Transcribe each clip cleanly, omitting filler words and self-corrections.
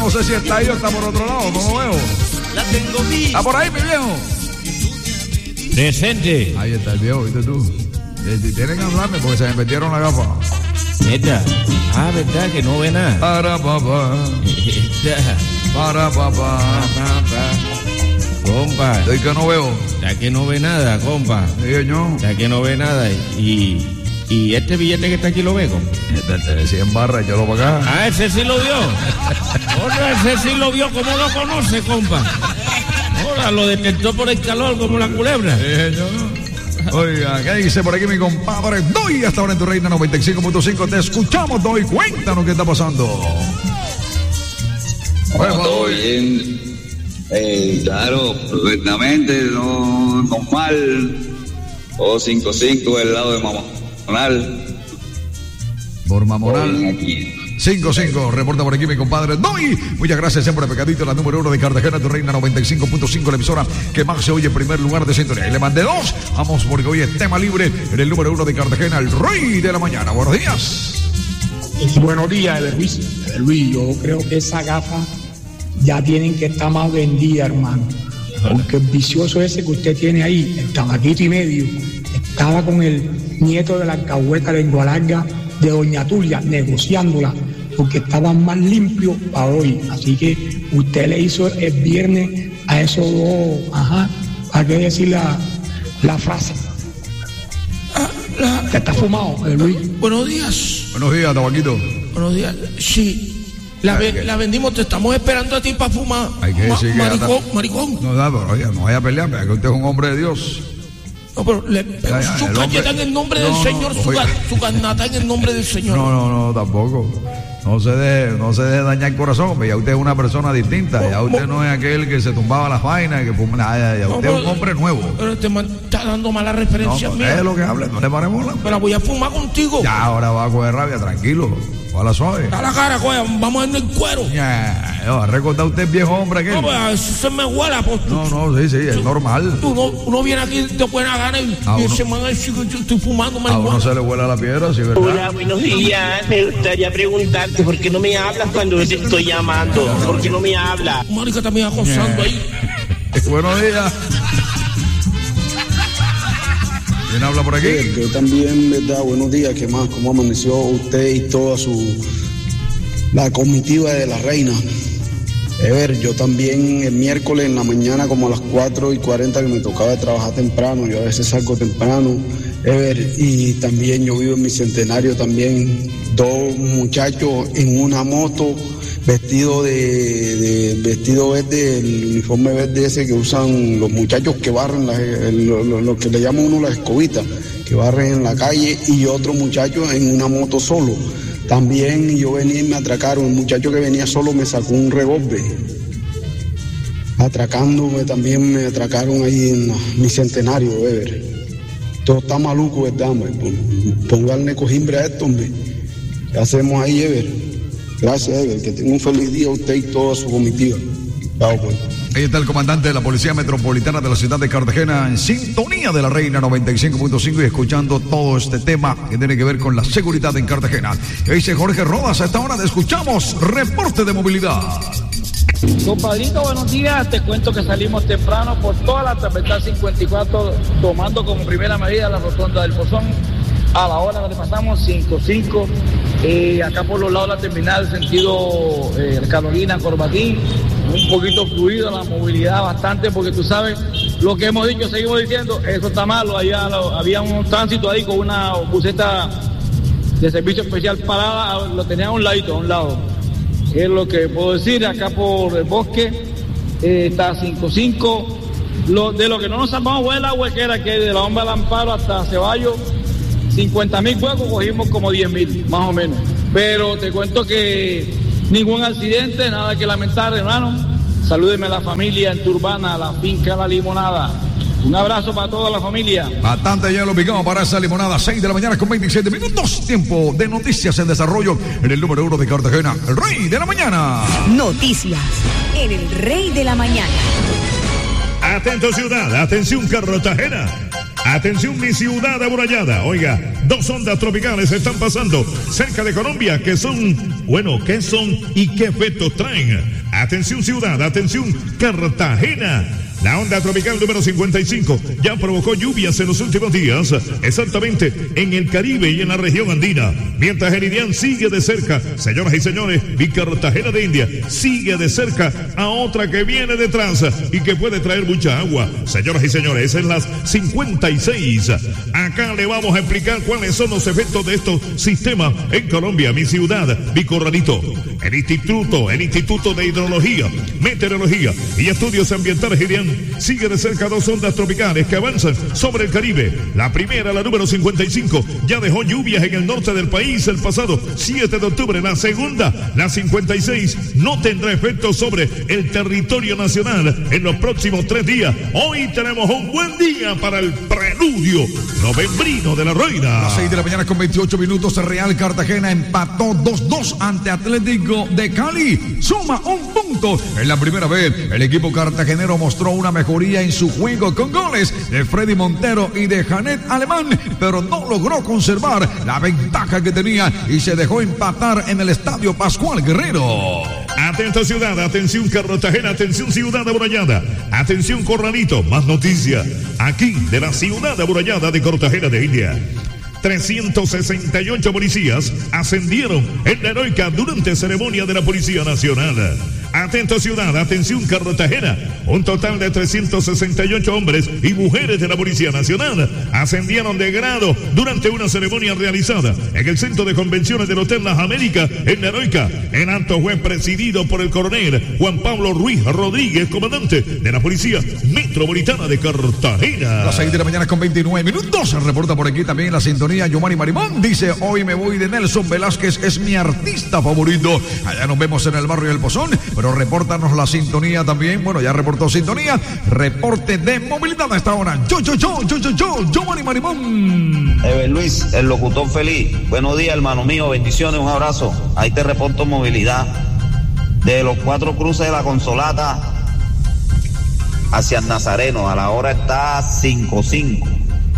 no sé si está ahí o está por otro lado, no lo veo. ¿Está por ahí, mi viejo? Presente. Ahí está el viejo, ¿viste tú? Tienen que hablarme porque se me metieron la gafa. ¿Neta? Ah, ¿verdad que no ve nada? Para papá. Para papá. Compa. Estoy que no veo. Ya que no ve nada, compa. Sí, señor. Ya que no ve nada. Y este billete que está aquí lo ve, compa. Este de 100 barras, yo lo para acá. Ah, ese sí lo vio. Ahora ese sí lo vio. ¿Cómo lo conoce, compa? Ahora lo detectó por el calor como la culebra. Sí, señor. Oiga, ¿qué dice por aquí mi compadre? Doy hasta ahora en tu Reina 95.5. Te escuchamos, Doy. Cuéntanos qué está pasando. Bueno, todo bien. Claro, perfectamente, no normal. O 5-5 del lado de Mamonal. Por Mamonal. Aquí. 5-5, reporta por aquí mi compadre Doy. Muchas gracias, siempre pecadito, la número 1 de Cartagena, tu Reina 95.5, la emisora que más se oye en primer lugar de sintonía. Y le mandé 2, vamos porque hoy es tema libre en el número 1 de Cartagena, el Rey de la Mañana. Buenos días. Buenos días, Luis. Luis, yo creo que esa gafa ya tienen que estar más vendida, hermano. Porque el vicioso ese que usted tiene ahí, el tabaquito y medio, estaba con el nieto de la alcahueta lengua larga de Doña Tulia, negociándola, porque estaban más limpios para hoy. Así que usted le hizo el viernes a esos dos, ¿para qué decir la frase? Que está fumado, Luis. Buenos días. Buenos días, tabaquito. Buenos días. Sí. La vendimos, te estamos esperando a ti para fumar. Hay que decir que maricón. No, pero oye, no vaya a pelear, que usted es un hombre de Dios. No, pero su calle está en el nombre del Señor, su garnata en el nombre del Señor. No, tampoco. No se deje dañar el corazón, hombre. Ya usted es una persona distinta. Ya usted no es aquel que se tumbaba las vainas, que fuma. Ya usted es un hombre nuevo. Pero este man está dando malas referencias mías. Es lo que hable, no le paremos la. Pero voy a fumar contigo. Ya, ahora va a coger rabia, tranquilo. Ojalá suave. Da la cara, coño, vamos a darle el cuero. Ya, va a recordar usted el viejo hombre aquel. No, pues eso se me huela. Pues, sí, es normal. Uno viene aquí de buena gana y se me va a decir que yo estoy fumando marihuana. A uno se le huela la piedra, sí, ¿verdad? Hola, buenos días. Me gustaría preguntarte por qué no me hablas cuando te estoy llamando. ¿Por qué no me hablas? Marica también acosando ahí. Buenos días. ¿Quién habla por aquí? Yo también, ¿verdad? Buenos días, ¿qué más? ¿Cómo amaneció usted y toda la comitiva de la reina? Yo también el miércoles en la mañana como a las 4:40 que me tocaba trabajar temprano, yo a veces salgo temprano, y también yo vivo en mi centenario también, 2 muchachos en una moto, vestido verde, el uniforme verde ese que usan los muchachos que barren, lo que le llaman uno las escobitas, que barren en la calle, y otro muchacho en una moto solo. También yo venía y me atracaron, el muchacho que venía solo me sacó un revólver, atracándome, también me atracaron ahí en mi centenario, Todo está maluco, ¿verdad, hombre? Pónganle cojimbre a esto, hombre. ¿Qué hacemos ahí, Gracias, que tenga un feliz día usted y toda su comitiva. Chao, pues. Ahí está el comandante de la Policía Metropolitana de la ciudad de Cartagena en sintonía de la Reina 95.5 y escuchando todo este tema que tiene que ver con la seguridad en Cartagena. Y dice Jorge Rodas, a esta hora te escuchamos, reporte de movilidad. Compadrito, buenos días. Te cuento que salimos temprano por toda la Tapetá 54, tomando como primera medida la rotonda del Pozón. A la hora donde pasamos 5-5, acá por los lados de la terminal, sentido Carolina, Corbatín, un poquito fluido la movilidad bastante, porque tú sabes lo que hemos dicho, seguimos diciendo, eso está malo. Había un tránsito ahí con una buseta de servicio especial parada, lo tenía a un lado. Es lo que puedo decir. Acá por el bosque está 5-5. De lo que no nos salvamos fue la huequera, que de la Bomba del Amparo hasta Ceballos, 50.000 huecos, cogimos como 10.000, más o menos. Pero te cuento que ningún accidente, nada que lamentar, hermano. Salúdeme a la familia en Turbana, a la finca La Limonada. Un abrazo para toda la familia. Bastante ya lo ubicamos para esa limonada, 6 de la mañana con 27 minutos. Tiempo de noticias en desarrollo en el número 1 de Cartagena, el Rey de la Mañana. Noticias en el Rey de la Mañana. Atento ciudad, atención Cartagena. Atención mi ciudad amurallada. Oiga, 2 ondas tropicales están pasando cerca de Colombia, ¿qué son y qué efectos traen? Atención ciudad, atención Cartagena. La onda tropical número 55 ya provocó lluvias en los últimos días, exactamente en el Caribe y en la región andina. Mientras Heridian sigue de cerca, señoras y señores, y Cartagena de India sigue de cerca a otra que viene detrás y que puede traer mucha agua. Señoras y señores, en las 56. Acá le vamos a explicar cuáles son los efectos de estos sistemas en Colombia, mi ciudad, mi corralito. El Instituto de Hidrología, Meteorología y Estudios Ambientales Heridian sigue de cerca dos ondas tropicales que avanzan sobre el Caribe. La primera, la número 55, ya dejó lluvias en el norte del país el pasado 7 de octubre. La segunda, la 56, no tendrá efecto sobre el territorio nacional en los próximos 3 días. Hoy tenemos un buen día para el preludio novembrino de la Reina. A las 6 de la mañana con 28 minutos, Real Cartagena empató 2-2 ante Atlético de Cali. Suma un punto. En la primera vez, el equipo cartagenero mostró una mejoría en su juego con goles de Freddy Montero y de Janet Alemán, pero no logró conservar la ventaja que tenía y se dejó empatar en el Estadio Pascual Guerrero. Atento ciudad, atención Cartagena, atención ciudad amurallada, atención Corralito, más noticia aquí de la ciudad amurallada de Cartagena de India. 368 policías ascendieron en la heroica durante ceremonia de la Policía Nacional. Atento ciudad, atención Cartagena, un total de 368 hombres y mujeres de la Policía Nacional ascendieron de grado durante una ceremonia realizada en el Centro de Convenciones del Hotel Las Américas en la heroica. El acto fue presidido por el coronel Juan Pablo Ruiz Rodríguez, comandante de la Policía Metropolitana de Cartagena. A las 6 de la mañana con 29 minutos, reporta por aquí también la sintonía Yomari Marimón. Dice, hoy me voy de Nelson Velázquez, es mi artista favorito. Allá nos vemos en el barrio del Pozón, pero repórtanos la sintonía también. Bueno, ya reportó sintonía. Reporte de movilidad a esta hora. Yomari Marimón. Luis, el locutor feliz. Buenos días, hermano mío. Bendiciones, un abrazo. Ahí te reporto movilidad. De los 4 cruces de la Consolata hacia el Nazareno, a la hora está 5-5,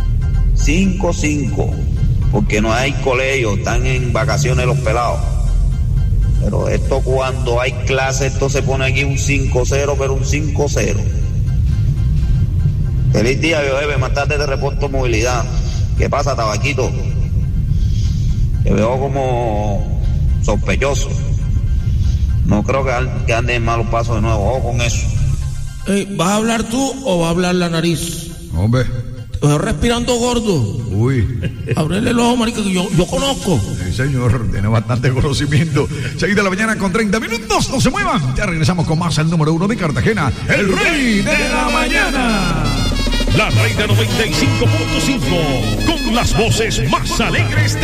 porque no hay colegio, están en vacaciones los pelados. Pero esto cuando hay clase, esto se pone aquí un 5-0, pero un 5-0. Feliz día, Bebe, más tarde te reporto movilidad. ¿Qué pasa, Tabaquito? Te veo como sospechoso. No creo que ande en malos pasos de nuevo, ojo con eso. ¿Vas a hablar tú o va a hablar la nariz? Hombre. Respirando gordo. Uy. Ábrele los ojos, marica, que yo conozco. Sí, señor, tiene bastante conocimiento. 6 de la mañana con 30 minutos. No se muevan. Ya regresamos con más el número 1 de Cartagena. El Rey de la Mañana. La Reina 95.5. Con las voces más alegres